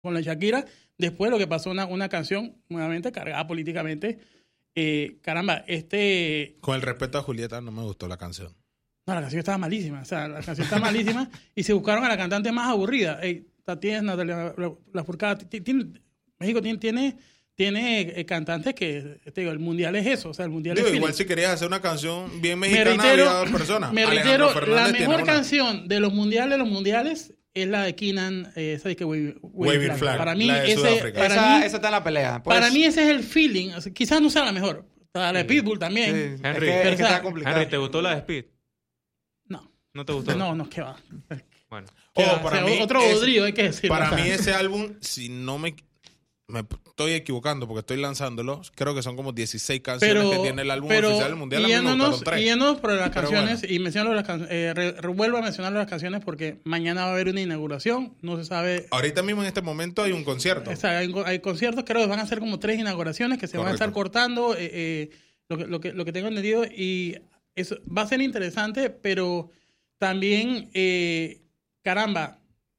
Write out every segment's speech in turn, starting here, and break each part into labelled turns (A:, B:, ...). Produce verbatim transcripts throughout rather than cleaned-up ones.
A: con la Shakira. Después lo que pasó, una, una canción nuevamente cargada políticamente. Eh, caramba, este...
B: Con el respeto a Julieta, no me gustó la canción.
A: No, la canción estaba malísima. O sea, la canción estaba malísima y se buscaron a la cantante más aburrida. Ey, Tatiana, Natalia Lafourcade. México tiene... tiene Tiene eh, cantantes que, te digo, el mundial es eso, o sea, el mundial
B: digo,
A: es
B: igual
A: feeling.
B: Si querías hacer una canción bien mexicana,
A: me reitero,
B: había dos personas.
A: Me reitero, la mejor canción de los mundiales de los mundiales es la de Keenan, eh, esa de que Waving Flag. Flag. Para mí, ese, para
C: esa,
A: mí,
C: esa está en la pelea. Pues,
A: para mí ese es el feeling, o sea, quizás no sea la mejor. La de Pitbull también.
D: Sí. Henry,
C: es que,
D: es
C: es que está complicado.
D: Henry, ¿te gustó la de Speed?
A: No.
D: ¿No te gustó?
A: No, no, ¿qué va?
D: Bueno.
A: ¿Qué
B: Oh,
A: va?
B: para
A: O sea,
B: mí
A: otro
B: es,
A: bodrio, hay que decirlo.
B: Para
A: o sea.
B: mí ese álbum, si no me... Me estoy equivocando porque estoy lanzándolo. Creo que son como dieciséis canciones
A: pero,
B: que tiene el álbum
A: pero,
B: oficial del mundial.
A: Yéndonos, yéndonos por las canciones,
B: bueno.
A: y menciono las can eh, re, revuelvo a mencionar las canciones porque mañana va a haber una inauguración. No se sabe.
B: Ahorita mismo en este momento hay un concierto.
A: O sea, hay, hay conciertos, creo que van a ser como tres inauguraciones que se Correcto. Van a estar cortando. Eh, eh, lo, que, lo, que, lo que tengo entendido. Y eso va a ser interesante, pero también, eh, caramba.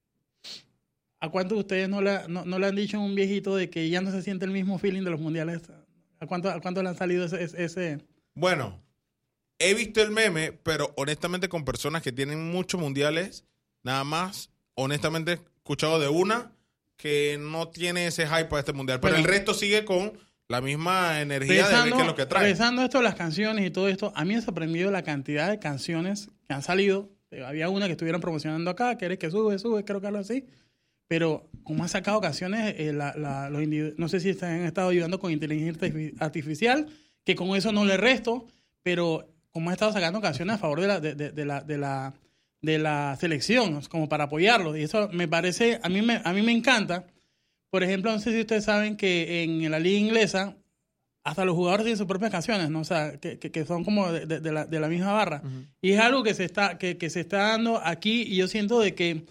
A: ¿A cuántos de ustedes no le, no, no le han dicho a un viejito de que ya no se siente el mismo feeling de los mundiales? ¿A cuánto, a cuánto le han salido ese, ese...?
B: Bueno, he visto el meme, pero honestamente con personas que tienen muchos mundiales, nada más, honestamente he escuchado de una que no tiene ese hype para este mundial. Pero bueno, el resto sigue con la misma energía de ver qué es lo que trae.
A: Regresando a esto de las canciones y todo esto, a mí me sorprendió la cantidad de canciones que han salido. Había una que estuvieron promocionando acá, que eres que sube, sube, creo que algo así. Pero como han sacado canciones, eh, la, la, los no sé si están, han estado ayudando con inteligencia artificial, que con eso no le resto, pero como han estado sacando canciones a favor de la, de, de, de la, de la, de la selección, como para apoyarlos. Y eso me parece, a mí me, a mí me encanta. Por ejemplo, no sé si ustedes saben que en la liga inglesa, hasta los jugadores tienen sus propias canciones, ¿no? O sea, que, que, que son como de, de, de, la, de la misma barra. Uh-huh. Y es algo que se está, que, que se está dando aquí, y yo siento de que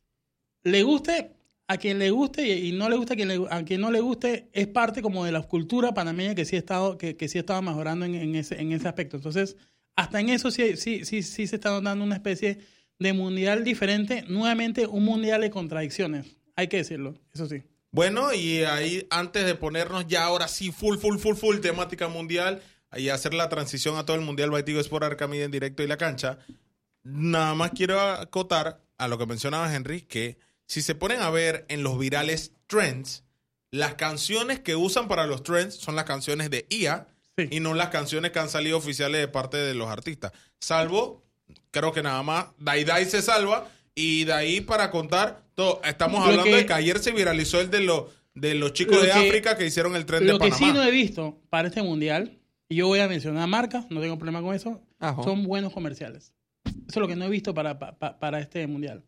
A: le guste a quien le guste y no le guste a quien, le, a quien no le guste, es parte como de la cultura panameña que sí ha estado, que, que sí ha estado mejorando en, en, ese, en ese aspecto. Entonces, hasta en eso sí, sí, sí, sí se está dando una especie de mundial diferente. Nuevamente, un mundial de contradicciones. Hay que decirlo, eso sí.
B: Bueno, y ahí antes de ponernos ya ahora sí full, full, full, full temática mundial y hacer la transición a todo el mundial Baitigo Sport, Arcamida en directo y la cancha, nada más quiero acotar a lo que mencionaba Henry, que si se ponen a ver en los virales trends, las canciones que usan para los trends son las canciones de I A sí. y no las canciones que han salido oficiales de parte de los artistas. Salvo, creo que nada más, Dai Dai se salva y de ahí para contar, todo, estamos lo hablando que, de que ayer se viralizó el de, lo, de los chicos de que, África que hicieron el trend de Panamá.
A: Lo que sí no he visto para este mundial, y yo voy a mencionar marcas, no tengo problema con eso, Ajá. son buenos comerciales. Eso es lo que no he visto para, para, para este mundial.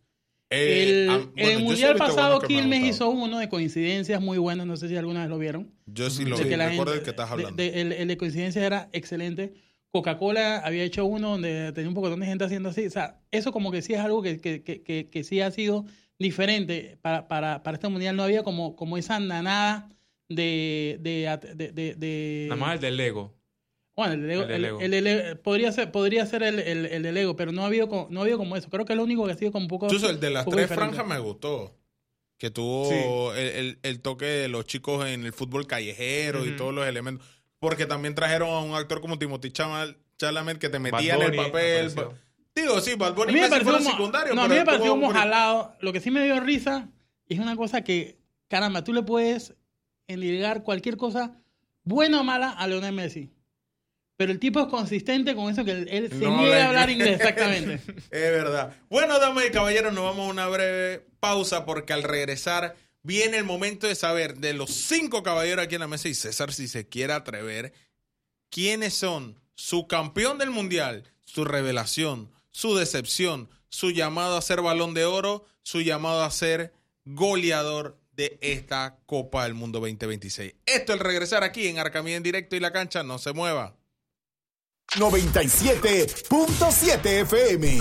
B: Eh,
A: el
B: ah, bueno,
A: el mundial pasado Quilmes
B: me
A: hizo uno de coincidencias muy buenas, no sé si alguna vez lo vieron.
B: Yo sí lo vi, recuerdo el que estás hablando.
A: De, de, el, el de coincidencias era excelente. Coca-Cola había hecho uno donde tenía un poco de gente haciendo así. O sea, eso como que sí es algo que, que, que, que, que sí ha sido diferente para, para, para este mundial. No había como, como esa nanada de... de, de, de, de
D: Nada más el del Lego.
A: Bueno, el de Lego, el de Lego. El, el, el, podría ser, podría ser el, el, el de Lego, pero no ha habido como, no ha habido como eso. Creo que es lo único que ha sido como un poco.
B: Incluso el de las tres
A: diferente.
B: franjas me gustó. Que tuvo sí. el, el, el toque de los chicos en el fútbol callejero uh-huh. y todos los elementos. Porque también trajeron a un actor como Timothy Chalamet que te metía en el papel. Apareció. Digo, sí, Bad Bunny me pareció como secundario.
A: No, a mí me pareció como jalado. Lo que sí me dio risa es una cosa que, caramba, tú le puedes endilgar cualquier cosa, buena o mala, a Lionel Messi. Pero el tipo es consistente con eso que él, él se
B: no
A: niega a hablar inglés, exactamente.
B: Es verdad. Bueno, damas y caballeros, nos vamos a una breve pausa porque al regresar viene el momento de saber de los cinco caballeros aquí en la mesa y César, si se quiere atrever, quiénes son su campeón del mundial, su revelación, su decepción, su llamado a ser Balón de Oro, su llamado a ser goleador de esta Copa del Mundo veinte veintiséis. Esto es el regresar aquí en Arcamida en directo y la cancha, no se mueva.
E: noventa y siete punto siete F M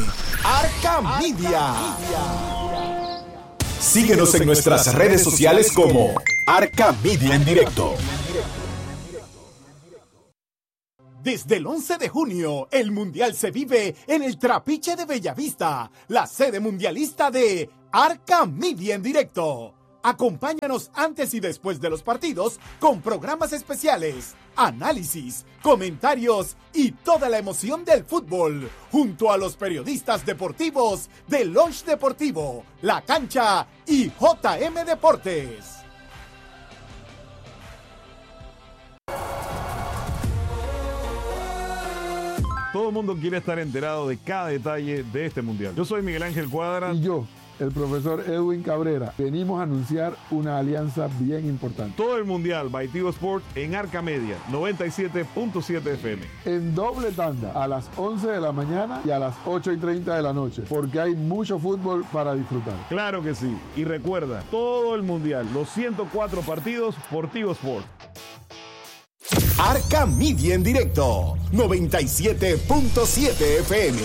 E: Arcamedia. Síguenos en nuestras redes sociales como Arcamedia en directo. Desde el once de junio, el Mundial se vive en el Trapiche de Bellavista, la sede mundialista de Arcamedia en directo. Acompáñanos antes y después de los partidos con programas especiales, análisis, comentarios y toda la emoción del fútbol, junto a los periodistas deportivos de Lunch Deportivo, La Cancha y J M Deportes.
C: Todo el mundo quiere estar enterado de cada detalle de este mundial. Yo soy Miguel Ángel Cuadra.
F: Y yo, el profesor Edwin Cabrera, venimos a anunciar una alianza bien importante.
C: Todo el mundial by Tigo Sport en Arca Media, noventa y siete punto siete F M.
F: En doble tanda, a las once de la mañana y a las ocho y treinta de la noche, porque hay mucho fútbol para disfrutar.
C: Claro que sí. Y recuerda, todo el mundial, los ciento cuatro partidos por Tigo Sport.
E: Arca Media en directo, noventa y siete punto siete F M.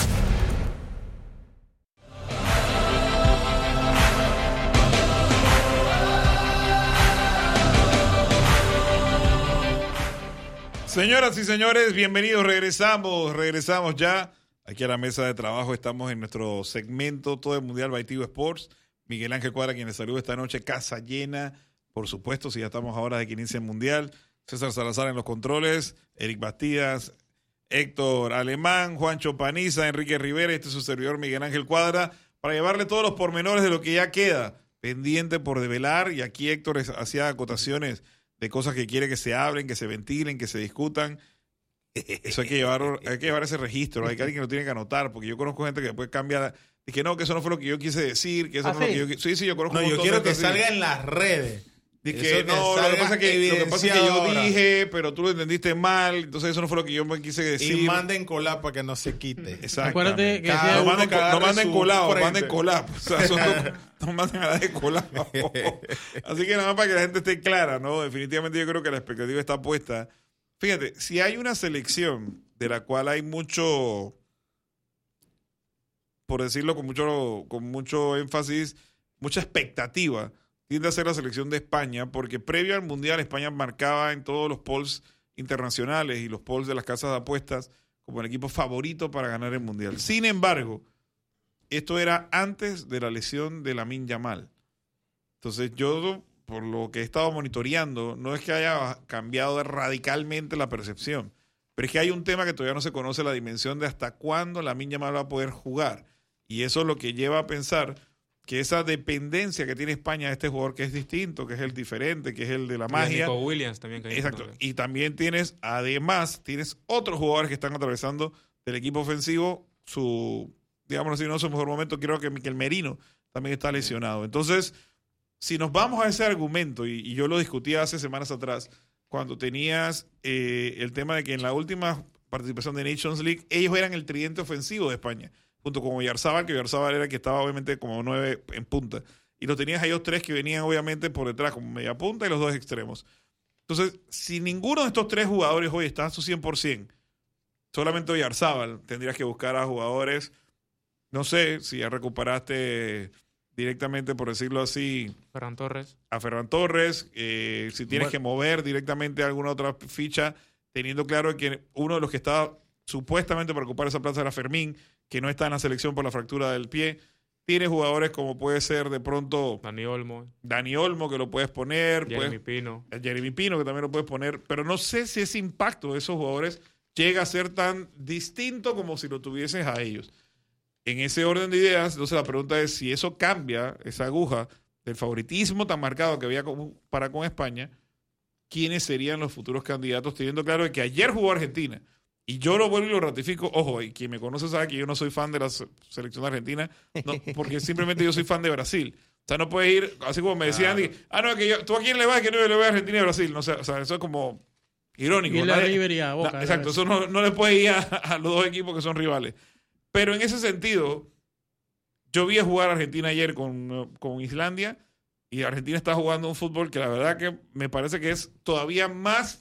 C: Señoras y señores, bienvenidos, regresamos, regresamos ya. Aquí a la mesa de trabajo estamos en nuestro segmento Todo el Mundial by Tigo Sports. Miguel Ángel Cuadra, quien les saluda esta noche, casa llena, por supuesto, si ya estamos ahora de que inicia el Mundial. César Salazar en los controles, Eric Bastidas, Héctor Alemán, Juancho Paniza, Enrique Rivera, este es su servidor Miguel Ángel Cuadra, para llevarle todos los pormenores de lo que ya queda pendiente por develar. Y aquí Héctor hacía acotaciones de cosas que quiere que se hablen, que se ventilen, que se discutan. Eso hay que llevar, hay que llevar ese registro, hay que alguien que lo tiene que anotar, porque yo conozco gente que después cambia, y que no, que eso no fue lo que yo quise decir, que eso
A: ¿Ah,
C: no es
A: sí?
C: lo que yo Sí, sí, yo conozco
B: No,
C: un
B: yo
C: montón
B: quiero
C: de
B: que
C: gente así.
B: salga en las redes.
C: Dice que
B: Eso que
C: no, lo que,
B: salga
C: pasa es que, lo que pasa es que yo
B: evidenciado ahora.
C: dije, pero tú lo entendiste mal, entonces eso no fue lo que yo me quise decir.
B: Y manden colar para que no se quite.
C: Exactamente.
A: Acuérdate que
B: Cada
A: decía-
C: No
B: uno
C: manden,
B: que
C: co- no
B: agarre
C: manden
B: su
C: colado,
B: frente.
C: manden colado. O sea, son dos- no manden a la de colado. Así que nada más para que la gente esté clara, ¿no? Definitivamente yo creo que la expectativa está puesta. Fíjate, si hay una selección de la cual hay mucho, por decirlo con mucho, con mucho énfasis, mucha expectativa, tiende a ser la selección de España, porque previo al Mundial España marcaba en todos los polls internacionales y los polls de las casas de apuestas como el equipo favorito para ganar el Mundial. Sin embargo, esto era antes de la lesión de Lamine Yamal. Entonces yo, por lo que he estado monitoreando, no es que haya cambiado radicalmente la percepción, pero es que hay un tema que todavía no se conoce la dimensión de hasta cuándo Lamine Yamal va a poder jugar. Y eso es lo que lleva a pensar que esa dependencia que tiene España de este jugador que es distinto, que es el diferente, que es el de la magia.
D: Nico Williams también. Que
C: Exacto. Y también tienes, además, tienes otros jugadores que están atravesando del equipo ofensivo su, digamos así, no su mejor momento. Creo que Miquel Merino también está lesionado. Entonces, si nos vamos a ese argumento, y, y yo lo discutí hace semanas atrás, cuando tenías eh, el tema de que en la última participación de Nations League, ellos eran el tridente ofensivo de España, junto con Oyarzábal, que Oyarzábal era el que estaba obviamente como nueve en punta. Y los tenías a ellos tres que venían obviamente por detrás como media punta y los dos extremos. Entonces, si ninguno de estos tres jugadores hoy está a su cien por ciento, solamente Oyarzábal, tendrías que buscar a jugadores, no sé, si ya recuperaste directamente, por decirlo así,
D: Ferran Torres.
C: a Ferran Torres, eh, si tienes
F: Bueno.
C: que mover directamente a alguna otra ficha, teniendo claro que uno de los que estaba supuestamente para ocupar esa plaza era Fermín, que no está en la selección por la fractura del pie. Tienes jugadores como puede ser de pronto
D: Dani Olmo.
C: Dani Olmo, que lo puedes poner,
D: Jeremy
C: puedes-
D: Pino.
C: Jeremy Pino, que también lo puedes poner, pero no sé si ese impacto de esos jugadores llega a ser tan distinto como si lo tuvieses a ellos. En ese orden de ideas, entonces la pregunta es si eso cambia, esa aguja del favoritismo tan marcado que había con- para con España, ¿quiénes serían los futuros candidatos? Teniendo claro de que ayer jugó Argentina, y yo lo vuelvo y lo ratifico. Ojo, y quien me conoce sabe que yo no soy fan de la se- selección de Argentina, no, porque simplemente yo soy fan de Brasil. O sea, no puedes ir, así como me decían,
B: Claro.
C: ah, no, que yo, ¿tú a quién le vas? Que no le voy a Argentina y Brasil. No sé, o sea, eso es como irónico.
A: Y el de
C: Nadie-
A: River y a Boca,
C: na- exacto,
A: ¿verdad?
C: eso no, no le puede ir a, a los dos equipos que son rivales. Pero en ese sentido, yo vi a jugar a Argentina ayer con, con Islandia, y Argentina está jugando un fútbol que la verdad que me parece que es todavía más,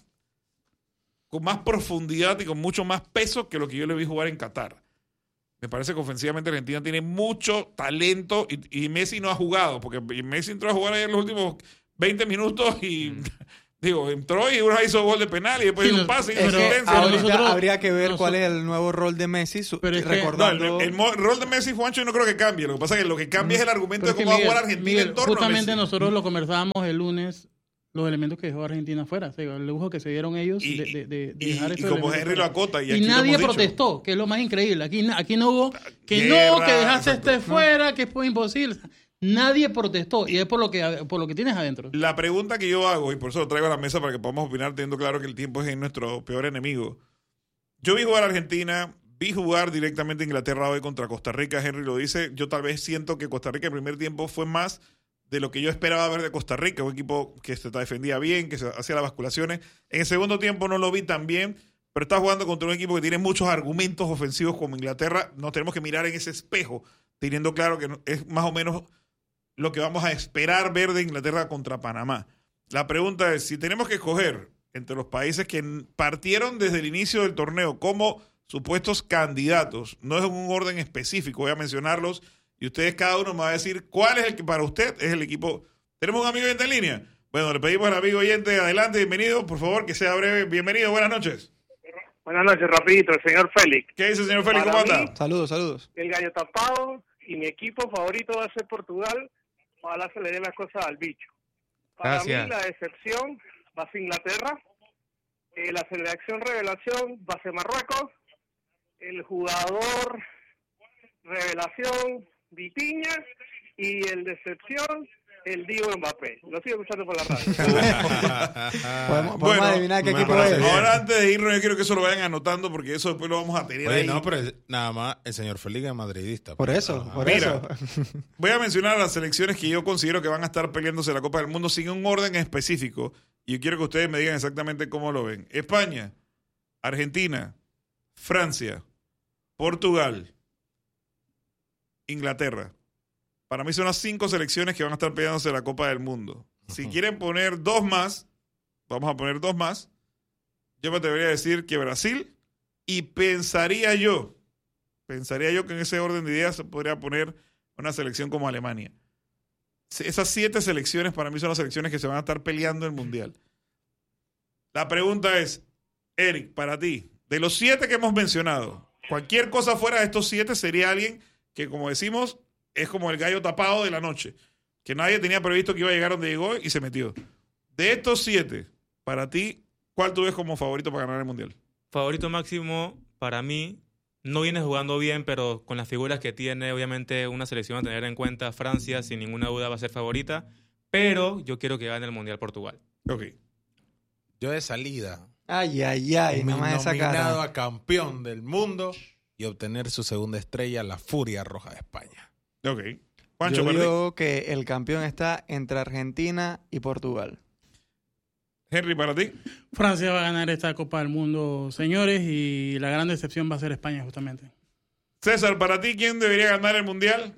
C: con más profundidad y con mucho más peso que lo que yo le vi jugar en Qatar. Me parece que ofensivamente Argentina tiene mucho talento, y, y Messi no ha jugado, porque Messi entró a jugar ayer los últimos veinte minutos y
D: Mm.
C: Digo, entró y uno hizo gol de penal y después
A: Sí,
C: hizo un
A: no,
C: pase y
A: pero-
C: asistencia.
A: pero
G: Ahorita
A: nosotros-
G: habría que ver
A: nosotros-
G: cuál es el nuevo rol de Messi, su-
A: Pero es que-
C: No,
G: recordando...
C: el, el mo- rol de Messi, Juancho, yo no creo que cambie. Lo que pasa es que lo que cambia es el argumento
A: Pero
C: de
A: es que,
C: cómo va a
A: Miguel,
C: jugar Argentina
A: Miguel,
C: en torno a
A: justamente
C: Messi.
A: nosotros lo conversábamos el lunes, los elementos que dejó Argentina fuera. O sea, el lujo que se dieron ellos
C: Y,
A: de, de, de- de
C: y-
A: dejar
C: y
A: esos
C: como
A: elementos
C: Henry lo
A: fuera.
C: acota, y,
A: Y
C: aquí lo
A: nadie
C: hemos dicho.
A: protestó, que es lo más increíble. Aquí, aquí no hubo que
C: Guerra,
A: no, que dejaste
C: exacto.
A: este fuera, que fue imposible. Nadie protestó y es por lo que por lo que tienes adentro.
C: La pregunta que yo hago, y por eso lo traigo a la mesa para que podamos opinar, teniendo claro que el tiempo es nuestro peor enemigo. Yo vi jugar a Argentina, vi jugar directamente a Inglaterra hoy contra Costa Rica, Henry lo dice. Yo tal vez siento que Costa Rica el primer tiempo fue más de lo que yo esperaba ver de Costa Rica, un equipo que se defendía bien, que se hacía las basculaciones. En el segundo tiempo no lo vi tan bien, pero está jugando contra un equipo que tiene muchos argumentos ofensivos como Inglaterra. Nos tenemos que mirar en ese espejo, teniendo claro que es más o menos lo que vamos a esperar ver de Inglaterra contra Panamá. La pregunta es, si tenemos que escoger entre los países que partieron desde el inicio del torneo como supuestos candidatos, no es en un orden específico, voy a mencionarlos y ustedes cada uno me va a decir cuál es el que para usted es el equipo. ¿Tenemos un amigo oyente en línea? Bueno, le pedimos al amigo oyente, adelante, bienvenido, por favor, que sea breve. Bienvenido, buenas noches.
H: Buenas noches, rapidito, el señor Félix.
C: ¿Qué dice, señor Félix?
H: Para
C: ¿Cómo
H: mí-
C: anda?
G: Saludos, saludos.
H: El gallo tapado y mi equipo favorito va a ser Portugal. Ojalá se le den las cosas al bicho. Para
D: Gracias.
H: mí la decepción va a ser Inglaterra. Eh, la selección revelación va a ser Marruecos. El jugador revelación Vitinha. Y el decepción, el Diego Mbappé. Lo sigo escuchando por la radio.
G: Podemos, podemos
C: Bueno,
G: adivinar qué
B: me
G: equipo
B: parece
G: es.
B: bien.
C: Ahora, antes de irnos, yo quiero que eso lo vayan anotando porque eso después lo vamos a tener
B: Oye,
C: ahí.
B: no, pero nada más el señor Félix es madridista.
G: Por eso,
B: Ajá.
G: por
C: Mira,
G: eso.
C: voy a mencionar las selecciones que yo considero que van a estar peleándose la Copa del Mundo sin un orden específico. Y yo quiero que ustedes me digan exactamente cómo lo ven. España, Argentina, Francia, Portugal, Inglaterra. Para mí son las cinco selecciones que van a estar peleándose la Copa del Mundo. Si quieren poner dos más, vamos a poner dos más. Yo me atrevería a decir que Brasil, y pensaría yo, pensaría yo que en ese orden de ideas se podría poner una selección como Alemania. Esas siete selecciones para mí son las selecciones que se van a estar peleando el Mundial. La pregunta es, Eric, para ti, de los siete que hemos mencionado, cualquier cosa fuera de estos siete sería alguien que, como decimos, es como el gallo tapado de la noche, que nadie tenía previsto que iba a llegar donde llegó y se metió. De estos siete, para ti, ¿cuál tú ves como favorito para ganar el Mundial?
D: Favorito máximo para mí, no viene jugando bien, pero con las figuras que tiene, obviamente una selección a tener en cuenta, Francia, sin ninguna duda va a ser favorita, pero yo quiero que gane el Mundial Portugal.
C: Ok.
B: Yo de salida,
G: Ay, ay, ay, nada más esa
B: nominado
G: cara.
B: a campeón del mundo y obtener su segunda estrella, la Furia Roja de España.
C: Ok. Juancho,
G: Yo
C: para ti.
G: digo que el campeón está entre Argentina y Portugal.
C: Henry, para ti.
A: Francia va a ganar esta Copa del Mundo, señores, y la gran decepción va a ser España, justamente.
C: César, para ti, ¿quién debería ganar el Mundial?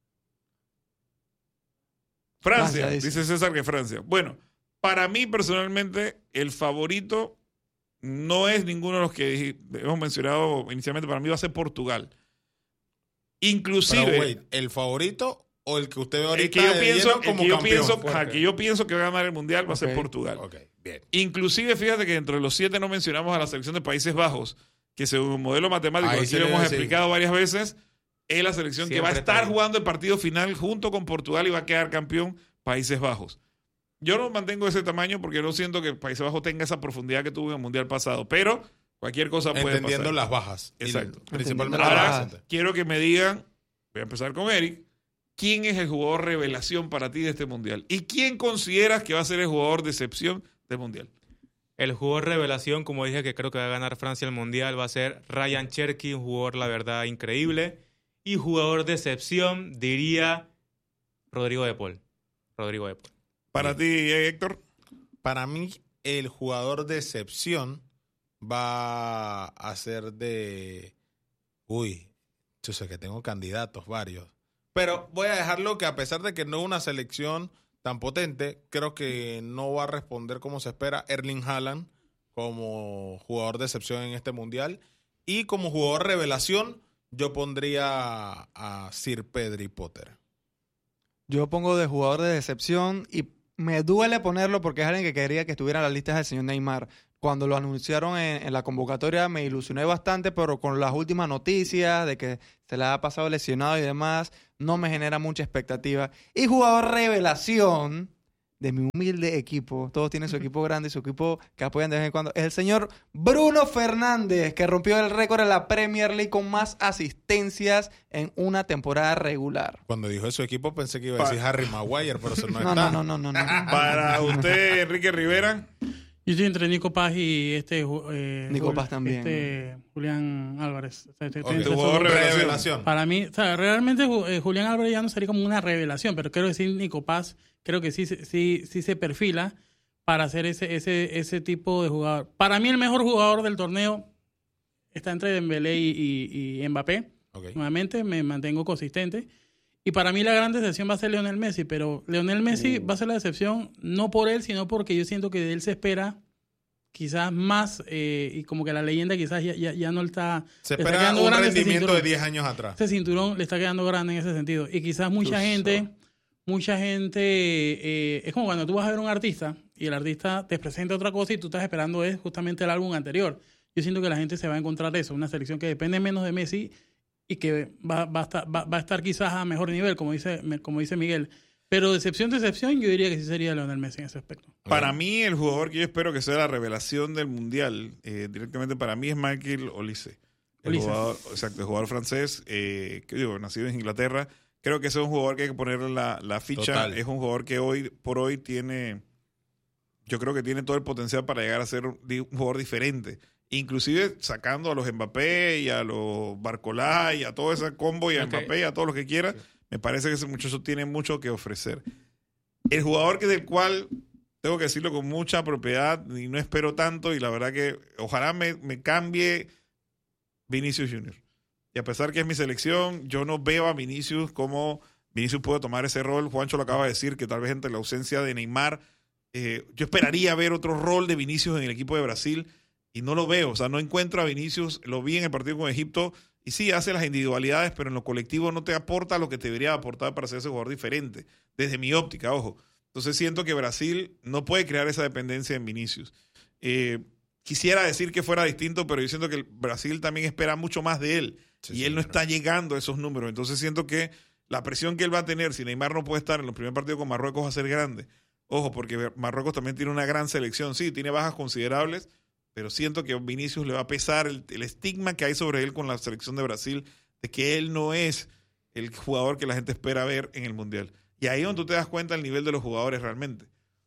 C: Francia,
G: Francia,
C: dice.
G: dice.
C: César que Francia. Bueno, para mí personalmente, el favorito no es ninguno de los que hemos mencionado inicialmente. Para mí va a ser Portugal. Inclusive,
B: Pero, wait, ¿el favorito o el que usted ve ahorita
C: el que yo
B: de
C: pienso,
B: lleno
C: el
B: como
C: que yo
B: campeón?
C: pienso,
B: Fuerte.
C: ajá, que yo pienso que va a ganar el Mundial va a ser
G: Ok.
C: Portugal.
B: Ok, bien.
C: Inclusive, fíjate que dentro de los siete no mencionamos a la selección de Países Bajos, que según un modelo matemático,
B: Ahí
C: aquí
B: sí
C: lo
B: le
C: hemos
B: iba a decir.
C: explicado varias veces, es la selección que va a
D: Siempre
C: estar
D: está ahí.
C: jugando el partido final junto con Portugal y va a quedar campeón Países Bajos. Yo no mantengo ese tamaño porque no siento que Países Bajos tenga esa profundidad que tuvo en el Mundial pasado, pero cualquier cosa puede
B: Entendiendo
C: pasar.
B: las bajas. y
C: Exacto.
B: Principalmente
G: Entendiendo
B: las
G: las
C: Ahora,
G: bajas.
B: bajas.
C: quiero que me digan, voy a empezar con Eric, ¿quién es el jugador revelación para ti de este Mundial? ¿Y quién consideras que va a ser el jugador decepción del Mundial?
D: El jugador revelación, como dije, que creo que va a ganar Francia el Mundial, va a ser Ryan Cherky, un jugador, la verdad, increíble. Y jugador de excepción, diría Rodrigo de Paul. Rodrigo de Paul.
C: Para ti, eh, Héctor.
B: Para mí, el jugador de excepción va a ser de... Uy, yo sé que tengo candidatos varios. Pero voy a dejarlo que a pesar de que no es una selección tan potente, creo que no va a responder como se espera Erling Haaland como jugador de excepción en este Mundial. Y como jugador revelación, yo pondría a Sir Pedri Potter.
G: Yo pongo de jugador de decepción y me duele ponerlo porque es alguien que quería que estuviera en las listas del señor Neymar. Cuando lo anunciaron en, en la convocatoria me ilusioné bastante, pero con las últimas noticias de que se le ha pasado lesionado y demás, no me genera mucha expectativa. Y jugador revelación de mi humilde equipo, todos tienen su equipo grande y su equipo que apoyan de vez en cuando, es el señor Bruno Fernández, que rompió el récord en la Premier League con más asistencias en una temporada regular.
B: Cuando dijo de su equipo pensé que iba a decir Harry Maguire, pero eso no,
G: No,
B: está.
G: no, no, no, no, no.
C: Para usted, Enrique Rivera,
A: Yo estoy entre Nico Paz y este... Eh,
G: Nico
A: Jul-
G: Paz también.
A: Este Julián Álvarez. O sea, estoy- estoy
B: Ok.
A: entre esos
C: Jugador
A: dos.
C: revelación.
B: Revelación.
A: Para mí, o sea, realmente Ju- eh, Julián Álvarez ya no sería como una revelación, pero quiero decir Nico Paz, creo que sí, se- sí, sí se perfila para hacer ese, ese, ese tipo de jugador. Para mí el mejor jugador del torneo está entre Dembélé y, y, y Mbappé.
B: Ok.
A: Nuevamente me mantengo consistente. Y para mí la gran decepción va a ser Lionel Messi, pero Lionel Messi va a ser la decepción no por él, sino porque yo siento que de él se espera quizás más, eh, y como que la leyenda quizás ya, ya, ya no está...
B: Se
A: le está
B: espera
A: quedando
B: un
A: grande ese
B: rendimiento de
A: cinturón.
B: diez años atrás.
A: Ese cinturón le está quedando grande en ese sentido. Y quizás mucha
C: Uf,
A: gente, mucha gente, eh, es como cuando tú vas a ver a un artista y el artista te presenta otra cosa y tú estás esperando es justamente el álbum anterior. Yo siento que la gente se va a encontrar eso, una selección que depende menos de Messi y que va, va, a, estar, va, va a estar quizás a mejor nivel, como dice, como dice Miguel. Pero decepción, decepción, yo diría que sí sería Lionel Messi en ese aspecto.
C: para mí el jugador que yo espero que sea la revelación del Mundial, eh, directamente para mí es Michael Olise. El
A: Olise.
C: jugador, exacto, el jugador francés, eh, que digo, nacido en Inglaterra. Creo que ese es un jugador que hay que ponerle la, la ficha.
B: Total.
C: Es un jugador que hoy por hoy tiene, yo creo que tiene todo el potencial para llegar a ser un un jugador diferente. Inclusive sacando a los Mbappé y a los Barcolá y a todo ese combo y a
D: Ok.
C: Mbappé y a todos los que quiera, me parece que ese muchacho tiene mucho que ofrecer. El jugador que del cual tengo que decirlo con mucha propiedad y no espero tanto y la verdad que ojalá me, me cambie Vinicius Junior. Y a pesar que es mi selección, yo no veo a Vinicius como Vinicius puede tomar ese rol. Juancho lo acaba de decir, que tal vez entre la ausencia de Neymar, eh, yo esperaría ver otro rol de Vinicius en el equipo de Brasil y no lo veo. O sea, no encuentro a Vinicius, lo vi en el partido con Egipto y sí, hace las individualidades, pero en lo colectivo no te aporta lo que te debería aportar para ser ese jugador diferente, desde mi óptica, ojo. Entonces siento que Brasil no puede crear esa dependencia en Vinicius. Eh, quisiera decir que fuera distinto, pero yo siento que el Brasil también espera mucho más de él.
B: Sí,
C: y
B: sí,
C: él no
B: claro.
C: está llegando a esos números. Entonces siento que la presión que él va a tener, si Neymar no puede estar en los primeros partidos con Marruecos, va a ser grande. Ojo, porque Marruecos también tiene una gran selección. Sí, tiene bajas considerables, pero siento que a Vinicius le va a pesar el, el estigma que hay sobre él con la selección de Brasil, de que él no es el jugador que la gente espera ver en el Mundial. Y ahí es donde tú te das cuenta del nivel de los jugadores realmente.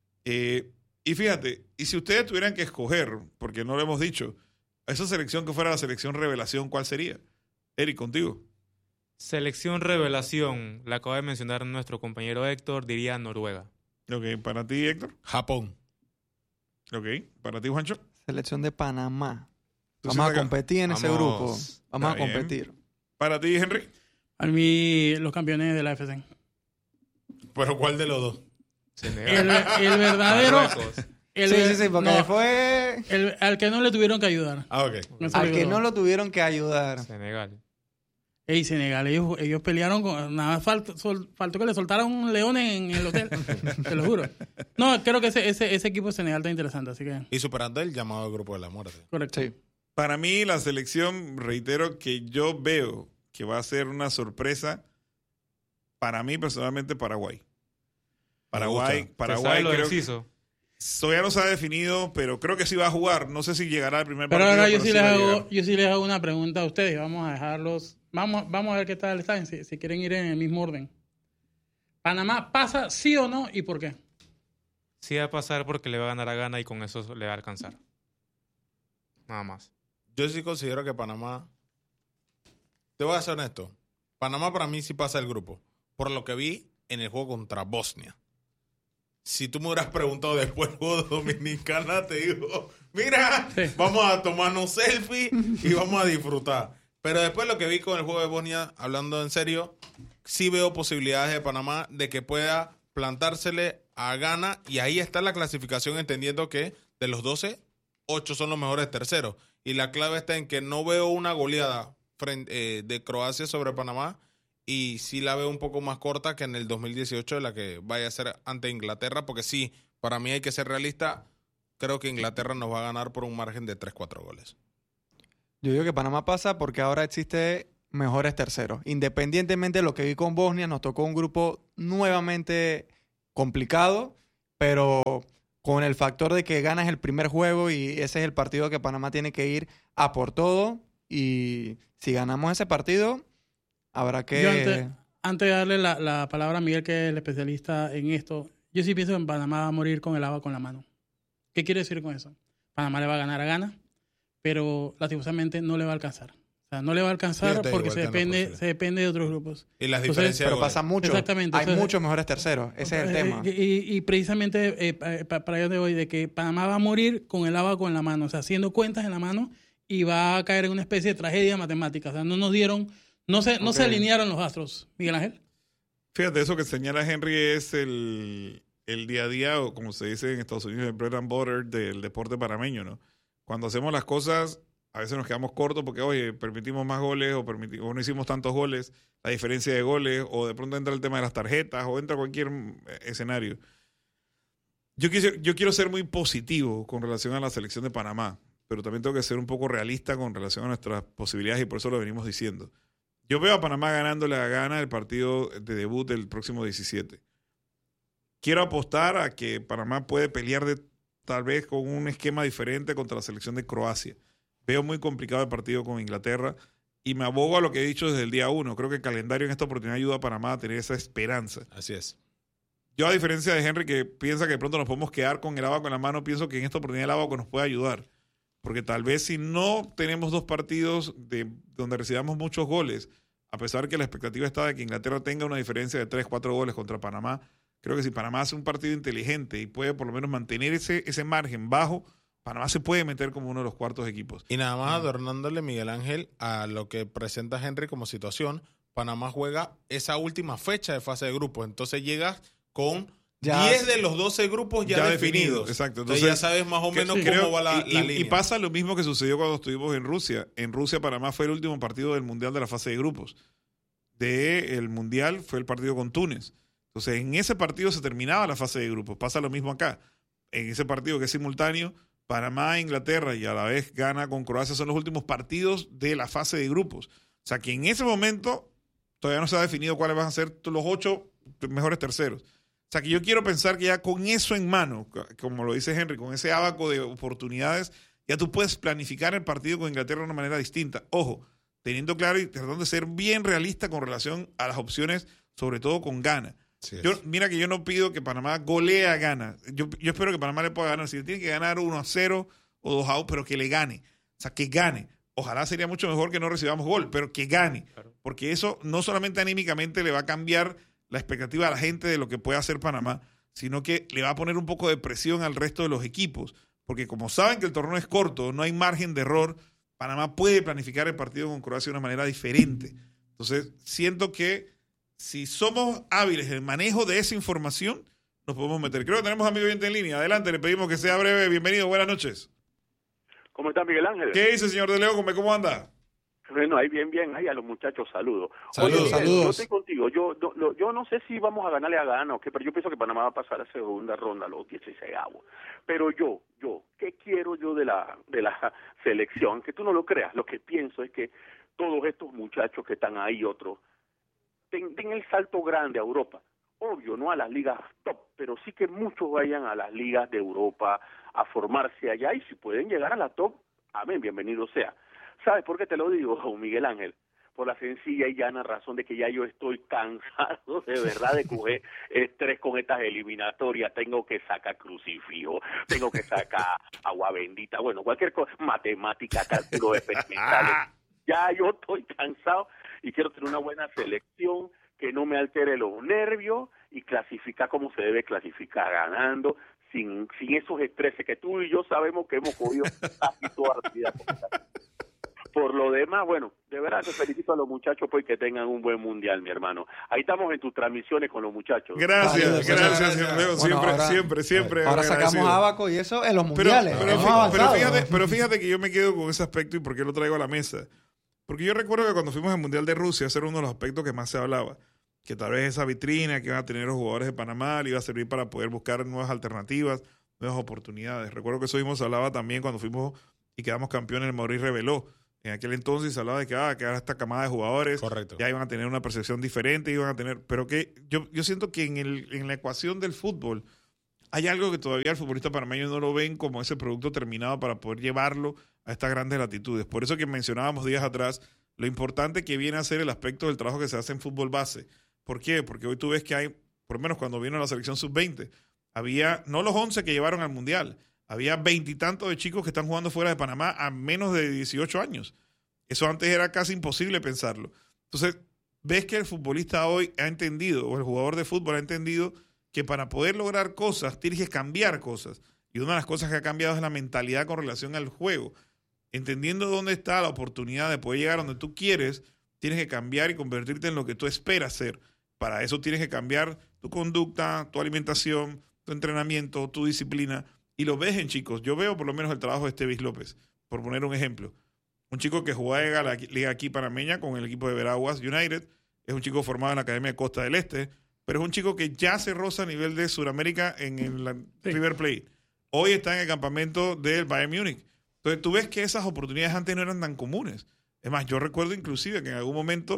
C: Eh, y fíjate, y si ustedes tuvieran que escoger, porque no lo hemos dicho, esa selección que fuera la selección revelación, ¿cuál sería? Eric, contigo.
D: Selección revelación, la acaba de mencionar nuestro compañero Héctor, diría Noruega.
C: Ok, para ti, Héctor.
B: Japón.
C: Ok, para ti, Juancho.
G: Selección de Panamá.
C: Tú
G: Vamos a
C: sientes que-
G: competir en ese
D: Vamos.
G: grupo. Vamos a
C: Está bien.
G: competir.
C: Para ti, Henry.
A: A mí, los campeones de la F C.
B: Pero ¿cuál de los dos?
A: El,
D: Senegal.
A: el verdadero...
D: Marruecos.
A: el
G: sí,
A: ver-
G: sí, sí, porque
A: no,
G: fue
A: el- al que no le tuvieron que ayudar.
B: Ah, ok.
A: Eso
G: al
A: digo
G: que
A: yo.
G: no lo tuvieron que ayudar.
D: Senegal.
A: Ey, Senegal, ellos, ellos pelearon con... Nada más faltó, sol- faltó que le soltaran un león en el hotel. Te lo juro. No, creo que ese, ese, ese equipo de Senegal está interesante, así que...
B: Y superando el llamado grupo de la muerte.
A: Correcto.
G: Sí.
C: Para mí, la selección, reitero, que yo veo que va a ser una sorpresa, para mí personalmente, Paraguay. Paraguay,
B: gusta.
C: Paraguay
D: ¿Se sabe lo
C: creo
D: del
C: que
D: CISO?
C: todavía no se ha definido, pero creo que sí va a jugar. No sé si llegará al primer
A: Pero
C: partido.
A: ahora yo
C: pero
A: sí,
C: sí
A: les
C: va a
A: hago,
C: llegar.
A: yo sí les hago una pregunta a ustedes. Vamos a dejarlos... Vamos, vamos a ver qué tal están, si, si quieren ir en el mismo orden. ¿Panamá pasa sí o no y por qué?
D: Sí va a pasar porque le va a ganar a Ghana y con eso le va a alcanzar. Nada más.
B: Yo sí considero que Panamá... Te voy a ser honesto. Panamá para mí sí pasa el grupo. Por lo que vi en el juego contra Bosnia. Si tú me hubieras preguntado después del juego de Dominicana, te digo, mira,
A: Sí.
B: vamos a tomarnos selfie y vamos a disfrutar. Pero después lo que vi con el juego de Bosnia, hablando en serio, sí veo posibilidades de Panamá de que pueda plantársele a Ghana y ahí está la clasificación, entendiendo que de los doce, ocho son los mejores terceros. Y la clave está en que no veo una goleada frente, eh, de Croacia sobre Panamá y sí la veo un poco más corta que en el dos mil dieciocho de la que vaya a ser ante Inglaterra, porque sí, para mí hay que ser realista, creo que Inglaterra nos va a ganar por un margen de tres cuatro goles.
G: Yo digo que Panamá pasa porque ahora existe mejores terceros. Independientemente de lo que vi con Bosnia, nos tocó un grupo nuevamente complicado, pero con el factor de que ganas el primer juego y ese es el partido que Panamá tiene que ir a por todo. Y si ganamos ese partido, habrá que...
A: Yo antes, antes de darle la, la palabra a Miguel, que es el especialista en esto, yo sí pienso que en Panamá va a morir con el agua con la mano. ¿Qué quiere decir con eso? Panamá le va a ganar a Ghana, pero lastimosamente no le va a alcanzar. O sea, no le va a alcanzar
B: Fíjate,
A: porque
B: igual
A: se
B: que en la
A: depende,
B: posible.
A: se depende de otros grupos.
B: Y las
A: Entonces,
B: diferencias de
G: Pero
B: goles.
G: pasa mucho.
A: Exactamente.
G: Hay
A: Entonces,
G: muchos mejores terceros. Ese es el
A: Eh,
G: tema.
A: Y, y precisamente eh, pa- pa- para allá te voy, de que Panamá va a morir con el agua con la mano, o sea, haciendo cuentas en la mano y va a caer en una especie de tragedia matemática. O sea, no nos dieron, no se, no se
G: Ok.
A: alinearon los astros. Miguel Ángel.
C: Fíjate, eso que señala Henry es el, el día a día, o como se dice en Estados Unidos, el bread and butter del deporte panameño, ¿no? Cuando hacemos las cosas, a veces nos quedamos cortos porque, oye, permitimos más goles o, permiti- o no hicimos tantos goles, la diferencia de goles, o de pronto entra el tema de las tarjetas, o entra cualquier mm, escenario. Yo, quise, yo quiero ser muy positivo con relación a la selección de Panamá, pero también tengo que ser un poco realista con relación a nuestras posibilidades y por eso lo venimos diciendo. Yo veo a Panamá ganándole a Ghana el partido de debut del próximo diecisiete. Quiero apostar a que Panamá puede pelear de, tal vez con un esquema diferente contra la selección de Croacia. Veo muy complicado el partido con Inglaterra y me abogo a lo que he dicho desde el día uno. Creo que el calendario en esta oportunidad ayuda a Panamá a tener esa esperanza.
B: Así es.
C: Yo, a diferencia de Henry, que piensa que de pronto nos podemos quedar con el abaco en la mano, pienso que en esta oportunidad el abaco nos puede ayudar. Porque tal vez si no tenemos dos partidos de, donde recibamos muchos goles, a pesar que la expectativa está de que Inglaterra tenga una diferencia de tres, cuatro goles contra Panamá, creo que si Panamá hace un partido inteligente y puede por lo menos mantener ese, ese margen bajo, Panamá se puede meter como uno de los cuartos equipos.
B: Y nada más adornándole, Miguel Ángel, a lo que presenta Henry como situación, Panamá juega esa última fecha de fase de grupos. Entonces llegas con
G: Ya-
B: diez de los doce grupos ya,
C: Ya
B: definidos.
C: definidos, exacto.
B: Entonces,
C: Entonces,
B: ya sabes más o
C: que-
B: menos
C: creo-
B: cómo va la,
C: y,
B: la
C: y-
B: línea.
C: y pasa lo mismo que sucedió cuando estuvimos en Rusia. En Rusia, Panamá fue el último partido del Mundial de la fase de grupos. De el Mundial fue el partido con Túnez. Entonces, en ese partido se terminaba la fase de grupos. Pasa lo mismo acá. En ese partido que es simultáneo, Panamá, Inglaterra y a la vez Ghana con Croacia son los últimos partidos de la fase de grupos. O sea que en ese momento todavía no se ha definido cuáles van a ser los ocho mejores terceros. O sea que yo quiero pensar que ya con eso en mano, como lo dice Henry, con ese abaco de oportunidades, ya tú puedes planificar el partido con Inglaterra de una manera distinta. Ojo, teniendo claro y tratando de ser bien realista con relación a las opciones, sobre todo con Ghana.
B: Así es.
C: Yo, mira que yo no pido que Panamá golee a Ghana. Yo, yo espero que Panamá le pueda ganar. Si le tiene que ganar uno a cero o dos a uno, pero que le gane. O sea, que gane. Ojalá sería mucho mejor que no recibamos gol, pero que gane. Porque eso no solamente anímicamente le va a cambiar la expectativa a la gente de lo que puede hacer Panamá, sino que le va a poner un poco de presión al resto de los equipos. Porque como saben que el torneo es corto, no hay margen de error, Panamá puede planificar el partido con Croacia de una manera diferente. Entonces, siento que si somos hábiles en el manejo de esa información, nos podemos meter. Creo que tenemos amigo oyente en línea. Adelante, le pedimos que sea breve. Bienvenido, buenas noches.
I: ¿Cómo está Miguel Ángel?
C: ¿Qué dice, señor de León? ¿Cómo anda?
I: Bueno, ahí bien, bien. Ahí a los muchachos saludos.
B: Saludos.
I: Oye, Miguel,
G: Saludos.
I: yo estoy contigo. Yo, yo, lo- yo no sé si vamos a ganarle a Ghana o qué, pero yo pienso que Panamá va a pasar a segunda ronda, a los dieciseisavos. Pero yo, yo, ¿qué quiero yo de la, de la selección? Que tú no lo creas. Lo que pienso es que todos estos muchachos que están ahí, otros, den, den el salto grande a Europa. Obvio, no a las ligas top, pero sí que muchos vayan a las ligas de Europa a formarse allá y si pueden llegar a la top, amén, bienvenido sea. ¿Sabes por qué te lo digo, Miguel Ángel? Por la sencilla y llana razón de que ya yo estoy cansado de verdad de coger estrés con estas eliminatorias. Tengo que sacar crucifijo, tengo que sacar agua bendita, bueno, cualquier cosa, matemática, cálculos experimentales. Ya yo estoy cansado y quiero tener una buena selección que no me altere los nervios y clasificar como se debe clasificar, ganando, sin, sin esos estreses que tú y yo sabemos que hemos cogido casi toda la vida. Por lo demás, bueno, de verdad te felicito a los muchachos pues que tengan un buen mundial, mi hermano. Ahí estamos en tus transmisiones con los muchachos.
C: Gracias,
G: Saludos,
C: gracias,
B: saludos.
C: señor León.
G: Bueno,
C: Siempre,
G: ahora-
C: siempre, siempre.
G: Ahora sacamos
C: agradecido.
G: a Abaco y eso en los
C: Pero,
G: mundiales.
C: pero,
G: Hemos
C: fí- pero
G: avanzado.
C: fíjate, pero fíjate que yo me quedo con ese aspecto y por qué lo traigo a la mesa. Porque yo recuerdo que cuando fuimos al Mundial de Rusia, ese era uno de los aspectos que más se hablaba. Que tal vez esa vitrina que iban a tener los jugadores de Panamá le iba a servir para poder buscar nuevas alternativas, nuevas oportunidades. Recuerdo que eso mismo se hablaba también cuando fuimos y quedamos campeones en el Maurice Reveló. En aquel entonces se hablaba de que, ah, que ahora esta camada de jugadores
B: Correcto.
C: ya iban a tener una percepción diferente, iban a tener, pero que yo, yo siento que en, el, en la ecuación del fútbol hay algo que todavía el futbolista panameño no lo ven como ese producto terminado para poder llevarlo a estas grandes latitudes. Por eso que mencionábamos días atrás lo importante que viene a ser el aspecto del trabajo que se hace en fútbol base. ¿Por qué? Porque hoy tú ves que hay, por lo menos cuando vino la selección sub veinte, había no los once que llevaron al Mundial, había veintitantos de chicos que están jugando fuera de Panamá a menos de dieciocho años. Eso antes era casi imposible pensarlo. Entonces, ves que el futbolista hoy ha entendido, o el jugador de fútbol ha entendido, que para poder lograr cosas tienes que cambiar cosas. Y una de las cosas que ha cambiado es la mentalidad con relación al juego. Entendiendo dónde está la oportunidad de poder llegar a donde tú quieres, tienes que cambiar y convertirte en lo que tú esperas ser. Para eso tienes que cambiar tu conducta, tu alimentación, tu entrenamiento, tu disciplina. Y lo ves en chicos. Yo veo por lo menos el trabajo de Estevis López, por poner un ejemplo. Un chico que juega la liga aquí panameña con el equipo de Veraguas United. Es un chico formado en la Academia de Costa del Este. Pero es un chico que ya se roza a nivel de Sudamérica en el
A: Sí.
C: River Plate. Hoy está en el campamento del Bayern Múnich. Entonces tú ves que esas oportunidades antes no eran tan comunes. Es más, yo recuerdo inclusive que en algún momento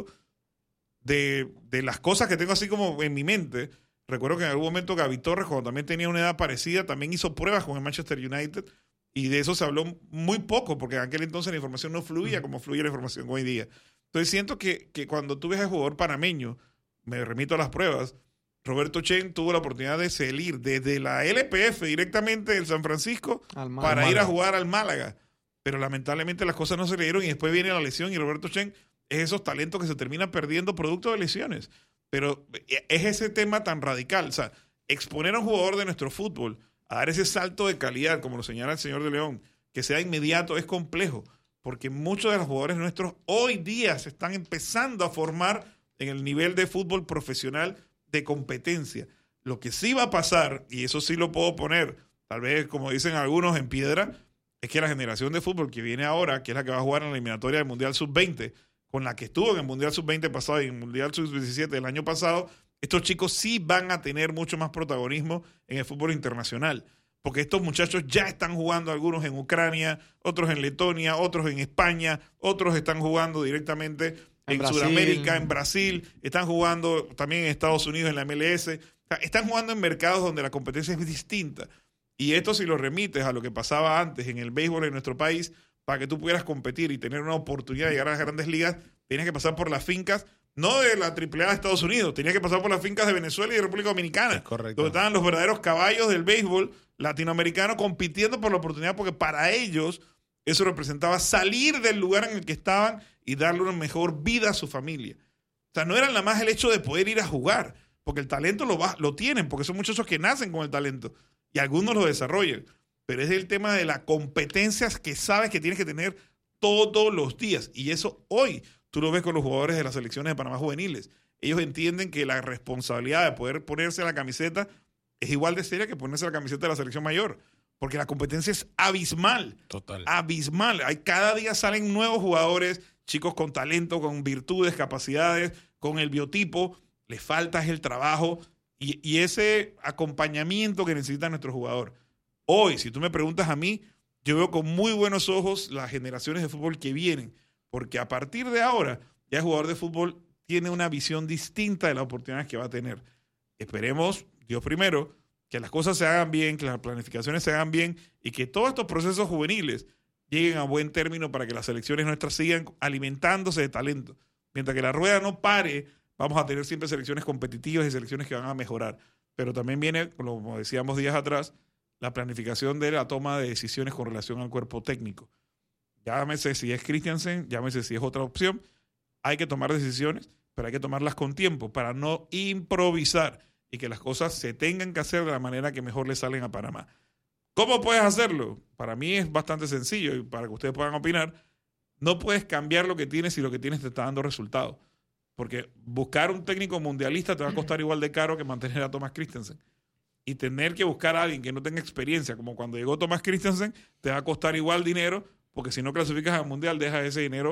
C: de, de las cosas que tengo así como en mi mente, recuerdo que en algún momento Gaby Torres, cuando también tenía una edad parecida, también hizo pruebas con el Manchester United y de eso se habló muy poco porque en aquel entonces la información no fluía como fluye la información hoy día. Entonces siento que, que cuando tú ves al jugador panameño, me remito a las pruebas, Roberto Chen tuvo la oportunidad de salir desde la L P F directamente del San Francisco
G: Al Málaga.
C: para ir a jugar al Málaga. Pero lamentablemente las cosas no se le dieron y después viene la lesión y Roberto Chen es esos talentos que se terminan perdiendo producto de lesiones. Pero es ese tema tan radical. O sea, exponer a un jugador de nuestro fútbol a dar ese salto de calidad, como lo señala el señor de León, que sea inmediato, es complejo. Porque muchos de los jugadores nuestros hoy día se están empezando a formar en el nivel de fútbol profesional de competencia. Lo que sí va a pasar, y eso sí lo puedo poner, tal vez como dicen algunos en piedra, es que la generación de fútbol que viene ahora, que es la que va a jugar en la eliminatoria del Mundial sub veinte, con la que estuvo en el Mundial sub veinte pasado y en el Mundial sub diecisiete del año pasado, estos chicos sí van a tener mucho más protagonismo en el fútbol internacional. Porque estos muchachos ya están jugando, algunos en Ucrania, otros en Letonia, otros en España, otros están jugando directamente en, en Sudamérica, en Brasil, están jugando también en Estados Unidos, en la M L S. O sea, están jugando en mercados donde la competencia es distinta. Y esto si lo remites a lo que pasaba antes en el béisbol en nuestro país, para que tú pudieras competir y tener una oportunidad de llegar a las grandes ligas, tenías que pasar por las fincas, no de la triple A de Estados Unidos, tenías que pasar por las fincas de Venezuela y de República Dominicana,
B: Es correcto.
C: donde estaban los verdaderos caballos del béisbol latinoamericano compitiendo por la oportunidad, porque para ellos eso representaba salir del lugar en el que estaban y darle una mejor vida a su familia. O sea, no era nada más el hecho de poder ir a jugar, porque el talento lo, va, lo tienen, porque son muchachos que nacen con el talento y algunos lo desarrollan. Pero es el tema de las competencias que sabes que tienes que tener todos los días. Y eso hoy tú lo ves con los jugadores de las selecciones de Panamá juveniles. Ellos entienden que la responsabilidad de poder ponerse la camiseta es igual de seria que ponerse la camiseta de la selección mayor. Porque la competencia es abismal.
B: Total.
C: Abismal. Hay, cada día salen nuevos jugadores, chicos con talento, con virtudes, capacidades, con el biotipo. Les falta es el trabajo y, y ese acompañamiento que necesita nuestro jugador. Hoy, si tú me preguntas a mí, yo veo con muy buenos ojos las generaciones de fútbol que vienen, porque a partir de ahora ya el jugador de fútbol tiene una visión distinta de las oportunidades que va a tener. Esperemos, Dios primero, que las cosas se hagan bien, que las planificaciones se hagan bien y que todos estos procesos juveniles lleguen a buen término para que las selecciones nuestras sigan alimentándose de talento. Mientras que la rueda no pare, vamos a tener siempre selecciones competitivas y selecciones que van a mejorar. Pero también viene, como decíamos días atrás, la planificación de la toma de decisiones con relación al cuerpo técnico. Llámese si es Christiansen, llámese si es otra opción. Hay que tomar decisiones, pero hay que tomarlas con tiempo para no improvisar y que las cosas se tengan que hacer de la manera que mejor le salen a Panamá. ¿Cómo puedes hacerlo? Para mí es bastante sencillo y para que ustedes puedan opinar, no puedes cambiar lo que tienes si lo que tienes te está dando resultados. Porque buscar un técnico mundialista te va a costar igual de caro que mantener a Thomas Christensen. Y tener que buscar a alguien que no tenga experiencia, como cuando llegó Thomas Christensen, te va a costar igual dinero, porque si no clasificas al mundial, dejas ese dinero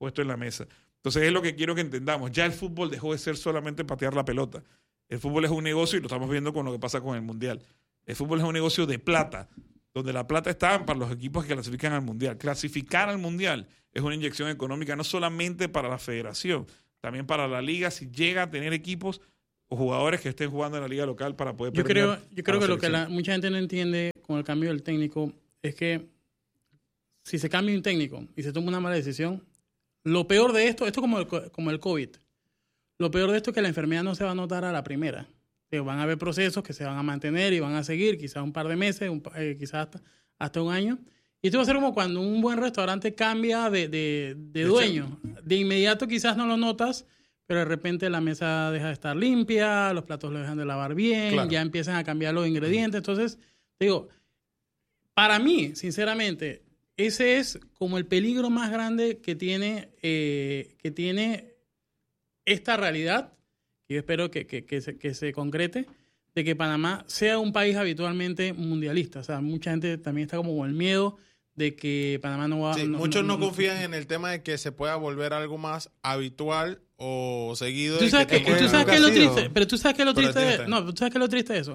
C: puesto en la mesa. Entonces es lo que quiero que entendamos. Ya el fútbol dejó de ser solamente patear la pelota. El fútbol es un negocio y lo estamos viendo con lo que pasa con el Mundial. El fútbol es un negocio de plata, donde la plata está para los equipos que clasifican al Mundial. Clasificar al Mundial es una inyección económica no solamente para la federación, también para la liga, si llega a tener equipos o jugadores que estén jugando en la liga local para poder
A: Yo creo, yo creo
C: a la
A: que lo que
C: selección.
A: la, mucha gente no entiende con el cambio del técnico es que si se cambia un técnico y se toma una mala decisión, lo peor de esto, esto es como el, co- como el COVID, lo peor de esto es que la enfermedad no se va a notar a la primera. Que van a haber procesos que se van a mantener y van a seguir, quizás un par de meses, un, pa- eh, quizás hasta, hasta un año. Y esto va a ser como cuando un buen restaurante cambia de, de, de dueño. De inmediato quizás no lo notas, pero de repente la mesa deja de estar limpia, los platos lo dejan de lavar bien,
B: Claro.
A: ya empiezan a cambiar los ingredientes. Entonces, digo, para mí, sinceramente, ese es como el peligro más grande que tiene, eh, que tiene esta realidad. Yo espero que, que, que, se, que se concrete, de que Panamá sea un país habitualmente mundialista. O sea, mucha gente también está como con el miedo de que Panamá no va...
B: Sí, muchos no confían en el tema de que se pueda volver algo más habitual o seguido.
A: ¿Tú
B: de
A: sabes,
B: que
A: que,
B: te
A: tú
B: muevan.
A: sabes qué es lo
G: nunca ha sido.
A: triste? Pero tú sabes qué es lo
B: Pero
A: triste de,
B: triste.
A: no, tú sabes qué es lo triste de eso.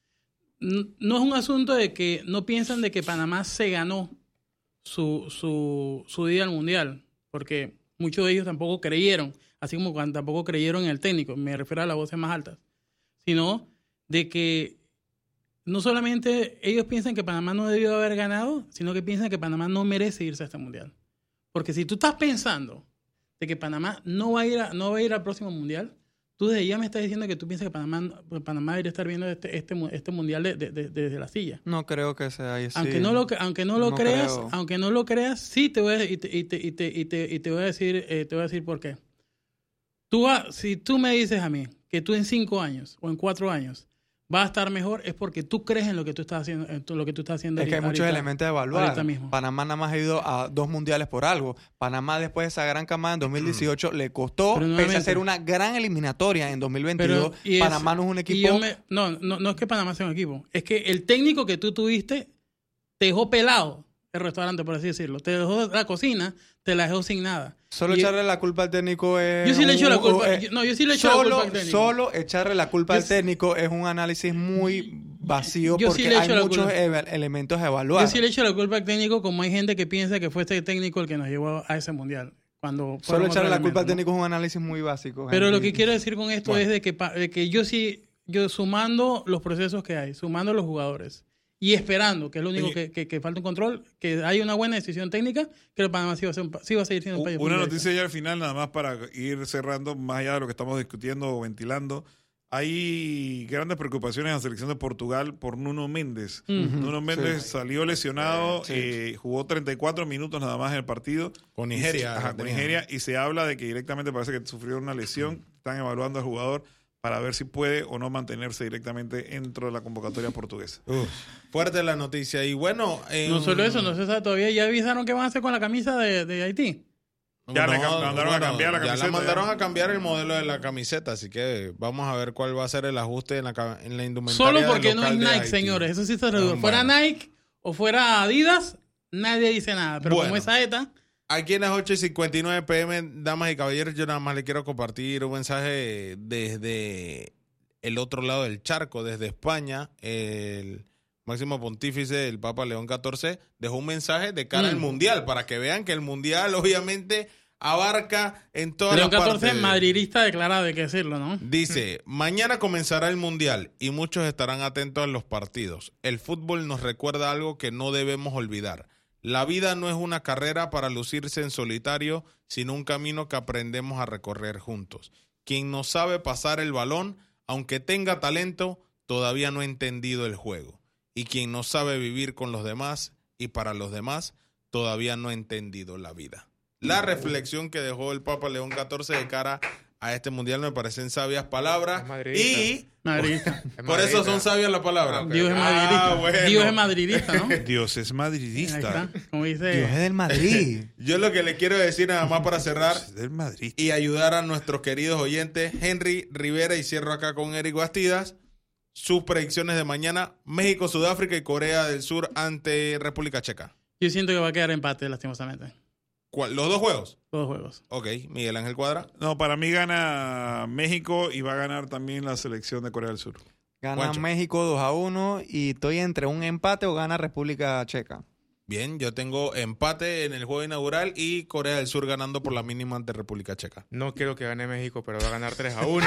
A: N- No es un asunto de que no piensan de que Panamá se ganó su, su, su día al mundial, porque muchos de ellos tampoco creyeron, así como cuando tampoco creyeron en el técnico, me refiero a las voces más altas, sino de que no solamente ellos piensan que Panamá no debió haber ganado, sino que piensan que Panamá no merece irse a este mundial. Porque si tú estás pensando de que Panamá no va a ir, a, no va a ir al próximo mundial, tú desde ya me estás diciendo que tú piensas que Panamá, Panamá debería estar viendo este, este, mu- este mundial de- de- de- desde la silla.
G: No creo que sea así.
A: Aunque no lo, aunque no lo
G: No
A: creas,
G: creo.
A: aunque no lo creas, sí te voy a, y te, y te, y te, y te, y te voy a decir, eh, te voy a decir por qué. Tú va- si tú me dices a mí que tú en cinco años o en cuatro años vas a estar mejor, es porque tú crees en lo que tú estás haciendo, en tu- lo que tú estás haciendo.
G: Es que hay
A: ahorita-
G: muchos elementos a evaluar.
A: ahorita mismo.
G: Panamá nada más ha ido a dos mundiales por algo. Panamá después de esa gran camada en dos mil dieciocho le costó,
A: Pero
G: pese a
A: nuevamente-
G: hacer una gran eliminatoria en dos mil veintidós,
A: Pero, y es-
G: Panamá no es un
A: y
G: equipo...
A: yo me- no, no, no es que Panamá sea un equipo. Es que el técnico que tú tuviste te dejó pelado el restaurante, por así decirlo. Te dejó la cocina, te la dejó sin nada.
G: Solo
A: Y-
G: echarle la culpa al técnico es...
A: Yo sí le echo la
G: un-
A: culpa-
G: eh,
A: yo- no, yo sí le echo la
G: solo,
A: culpa al técnico.
G: Solo echarle la culpa
A: Yo
G: al
A: sí-
G: técnico es un análisis muy vacío
A: Yo sí
G: porque
A: le
G: hay
A: echo la
G: muchos
A: culpa.
G: e- elementos a evaluar.
A: Yo sí le echo la culpa al técnico, como hay gente que piensa que fue este técnico el que nos llevó a ese mundial. Cuando
G: Solo
A: fueron
G: echarle la
A: otros
G: culpa al
A: elementos, ¿no?
G: técnico es un análisis muy básico.
A: Pero lo
G: Henry.
A: que quiero decir con esto es de que, pa- de que yo sí, yo sumando los procesos que hay, sumando los jugadores y esperando, que es lo único
C: Oye.
A: que, que, que falta un control, que haya una buena decisión técnica, que el Panamá sí va a, ser un pa- sí va a seguir siendo un país.
C: Una
A: mundialista.
C: noticia ya al final, nada más para ir cerrando, más allá de lo que estamos discutiendo o ventilando. Hay grandes preocupaciones en la selección de Portugal por Nuno Méndez.
A: Ujú.
C: Nuno Méndez salió lesionado,
G: Sí.
C: eh, jugó treinta y cuatro minutos nada más en el partido.
B: Con
C: Y
B: Nigeria.
C: se- ajá, con
B: tenía.
C: Nigeria. Y se habla de que directamente parece que sufrió una lesión. Están evaluando al jugador para ver si puede o no mantenerse directamente dentro de la convocatoria portuguesa.
B: Uf, fuerte la noticia. Y bueno... en-
A: No solo eso, no se sabe todavía. ¿Ya avisaron qué van a hacer con la camisa de, de Haití?
C: Ya le
B: No,
C: cam- mandaron a cambiar la
B: Ya
C: camiseta,
B: la mandaron
C: ya.
B: a cambiar el modelo de la camiseta, así que vamos a ver cuál va a ser el ajuste en la, ca- en la indumentaria.
A: Solo
B: del
A: porque no es
B: local de
A: Nike,
B: Haití.
A: señores. Eso sí se reduce.
B: Ah,
A: Fuera
B: bueno.
A: Nike o fuera Adidas, nadie dice nada. Pero
B: Bueno.
A: como esa ETA...
B: Aquí en las ocho y cincuenta y nueve pm, damas y caballeros, yo nada más le quiero compartir un mensaje desde el otro lado del charco, desde España. El máximo pontífice, el Papa León catorce, dejó un mensaje de cara
A: Mm.
B: al Mundial, para que vean que el Mundial obviamente abarca en todas
A: León
B: las
A: catorce,
B: partes.
A: madridista declarado, hay que decirlo, ¿no?
B: Dice, mañana comenzará el Mundial y muchos estarán atentos a los partidos. El fútbol nos recuerda algo que no debemos olvidar. La vida no es una carrera para lucirse en solitario, sino un camino que aprendemos a recorrer juntos. Quien no sabe pasar el balón, aunque tenga talento, todavía no ha entendido el juego. Y quien no sabe vivir con los demás y para los demás, todavía no ha entendido la vida. La reflexión que dejó el Papa León catorce de cara a este mundial me parecen sabias palabras.
D: Es madridista.
B: Y
A: Madridista.
D: Es
B: por eso son
D: madridista.
B: sabias las palabras.
D: Ah, ok.
A: Dios es
B: Ah,
A: madridista.
B: bueno.
A: Dios es madridista, ¿no?
C: Dios es
A: Ahí
C: madridista.
A: está. Como dice...
G: Dios es del Madrid.
B: Yo lo que le quiero decir nada más para cerrar
C: Dios es del Madrid.
B: y ayudar a nuestros queridos oyentes, Henry Rivera, y cierro acá con Eric Bastidas, sus predicciones de mañana: México, Sudáfrica y Corea del Sur ante República Checa.
A: Yo siento que va a quedar empate, lastimosamente.
B: ¿Cuál? ¿Los dos juegos?
A: Los dos juegos.
B: Ok, Miguel Ángel Cuadra.
C: No, para mí gana México y va a ganar también la selección de Corea del Sur.
G: Gana
B: Juancho.
G: México dos a uno y estoy entre un empate o gana República Checa.
B: Bien, yo tengo empate en el juego inaugural y Corea del Sur ganando por la mínima ante República Checa.
D: No quiero que gane México, pero va a ganar tres a uno.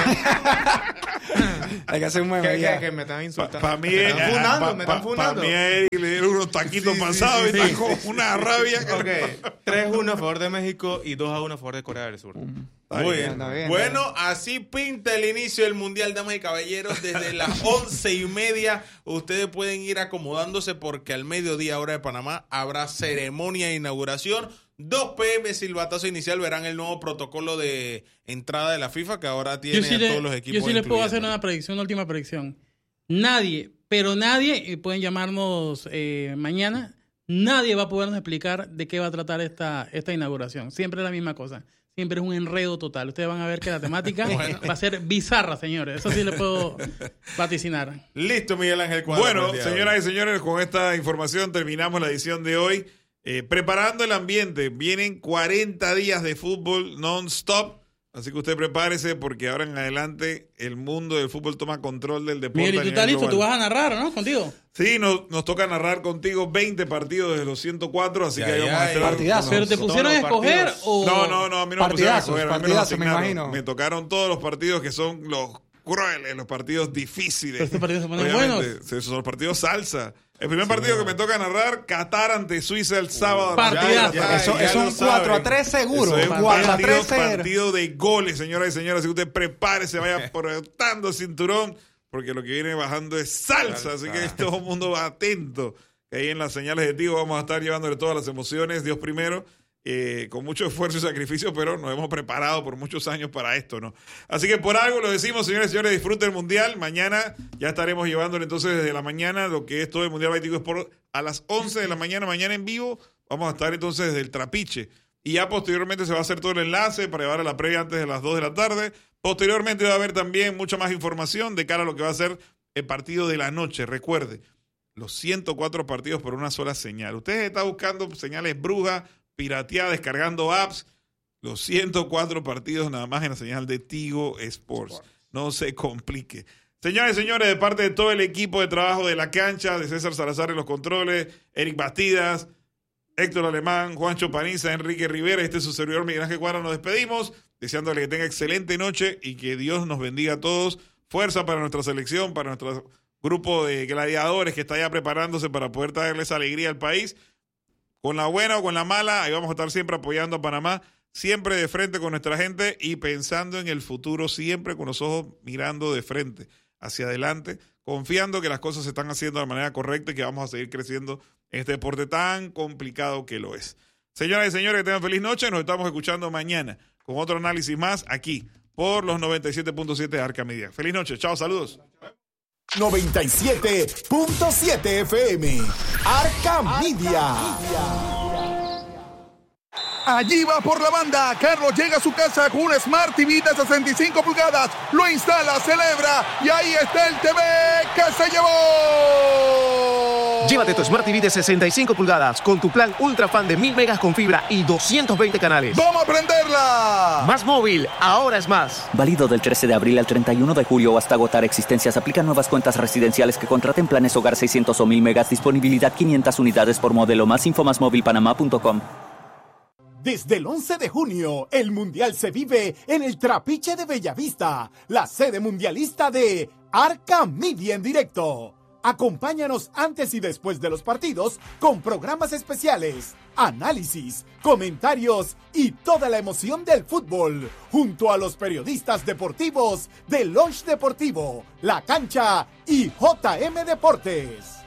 G: Hay que hacer un
D: que,
G: meme
D: que,
G: ya.
D: que me están insultando.
C: Para mí,
D: me están
C: eh,
D: funando,
C: pa-
D: me
C: pa-
D: están funando.
C: pa' mí a Eric le dieron unos taquitos
D: Sí, sí,
C: pasados
D: sí,
C: y está
D: sí.
C: con una rabia. que-
D: Ok, tres a uno a favor de México y dos a uno a favor de Corea del Sur.
C: Está
B: Muy
C: bien.
B: bien.
G: Está bien,
B: Bueno, así pinta el inicio del Mundial, damas y caballeros. Desde las once y media ustedes pueden ir acomodándose porque al mediodía hora de Panamá habrá ceremonia de inauguración. dos pe eme silbatazo inicial, verán el nuevo protocolo de entrada de la FIFA que ahora tiene
A: Yo sí,
B: a
A: le-
B: todos los equipos.
A: yo sí les puedo hacer
B: incluyendo.
A: una predicción, una última predicción. Nadie, pero nadie, y pueden llamarnos eh, mañana, nadie va a podernos explicar de qué va a tratar esta, esta inauguración. Siempre es la misma cosa. Siempre es un enredo total. Ustedes van a ver que la temática
B: Bueno.
A: va a ser bizarra, señores. Eso sí les puedo vaticinar.
B: Listo, Miguel Ángel Cuadra.
C: Bueno,
B: por el día de
C: señoras
B: hoy.
C: y señores, con esta información terminamos la edición de hoy. Eh, preparando el ambiente, vienen cuarenta días de fútbol non-stop. Así que usted prepárese porque ahora en adelante el mundo del fútbol toma control del deporte.
A: Miguel, ¿y
C: a
A: tú
C: nivel
A: estás listo?
C: global.
A: Tú vas a narrar, ¿no? Contigo.
C: Sí, nos, nos toca narrar contigo veinte partidos desde los ciento cuatro, así
B: Ya,
C: que ahí
B: ya,
C: vamos a
B: ya.
C: estar.
G: Partidazo.
A: ¿Pero te
D: Todos
A: pusieron a
D: los
A: escoger
D: partidos.
A: o...?
C: No, no, no, a mí no me pusieron a
G: Partidazos,
C: escoger, a mí me los
G: partidazos, me
C: asignaron.
G: imagino.
C: Me tocaron todos los partidos que son los crueles, los partidos difíciles.
A: Pero estos partidos se ponen
C: Obviamente,
A: buenos.
C: esos son los partidos salsa. El primer partido que me toca narrar, Qatar ante Suiza el sábado. a las
A: Partidazo.
C: dos de la tarde.
G: Eso
B: ya
G: es
B: lo
G: un
B: saben.
G: cuatro a tres seguro.
C: Eso es un
G: cuatro a
C: partido,
G: tres cero.
C: partido de goles, señoras y señores. Así que usted prepárese, vaya apretando cinturón, porque lo que viene bajando es salsa. Así que todo el mundo va atento. Que ahí en las señales de Tigo vamos a estar llevándole todas las emociones, Dios primero, eh, con mucho esfuerzo y sacrificio, pero nos hemos preparado por muchos años para esto, ¿no? Así que por algo lo decimos, señores y señores, disfruten el Mundial. Mañana ya estaremos llevándole entonces desde la mañana lo que es todo el Mundial Baitico Sport a las once de la mañana, mañana en vivo. Vamos a estar entonces desde el Trapiche. Y ya posteriormente se va a hacer todo el enlace para llevar a la previa antes de las dos de la tarde. Posteriormente va a haber también mucha más información de cara a lo que va a ser el partido de la noche. Recuerde, los ciento cuatro partidos por una sola señal. Usted está buscando señales brujas, pirateadas, descargando apps. Los ciento cuatro partidos nada más en la señal de Tigo Sports. No se complique. Señores y señores, de parte de todo el equipo de trabajo de La Cancha, de César Salazar en los controles, Eric Bastidas, Héctor Alemán, Juancho Paniza, Enrique Rivera, este es su servidor Miguel Ángel Cuadra, nos despedimos, deseándole que tenga excelente noche y que Dios nos bendiga a todos. Fuerza para nuestra selección, para nuestro grupo de gladiadores que está ya preparándose para poder traerles alegría al país. Con la buena o con la mala, ahí vamos a estar siempre apoyando a Panamá, siempre de frente con nuestra gente y pensando en el futuro, siempre con los ojos mirando de frente hacia adelante, confiando que las cosas se están haciendo de manera correcta y que vamos a seguir creciendo en este deporte tan complicado que lo es. Señoras y señores, que tengan feliz noche. Nos estamos escuchando mañana con otro análisis más aquí por los noventa y siete punto siete de Arca Media. Feliz noche. Chao, saludos.
E: noventa y siete punto siete F M. Arca Media.
J: Allí va por la banda. Carlos llega a su casa con un Smart T V de sesenta y cinco pulgadas. Lo instala, celebra y ahí está el T V que se llevó.
K: Llévate tu Smart T V de sesenta y cinco pulgadas con tu plan Ultra Fan de mil megas con fibra y doscientos veinte canales.
J: ¡Vamos a prenderla!
K: Más móvil, ahora es más.
L: Válido del trece de abril al treinta y uno de julio o hasta agotar existencias. Aplican nuevas cuentas residenciales que contraten planes hogar seiscientos o mil megas. Disponibilidad quinientas unidades por modelo. Más info más móvil panamá punto com.
E: Desde el once de junio, el Mundial se vive en el Trapiche de Bellavista, la sede mundialista de Arca Media en directo. Acompáñanos antes y después de los partidos con programas especiales, análisis, comentarios y toda la emoción del fútbol, junto a los periodistas deportivos de Launch Deportivo, La Cancha y J M Deportes.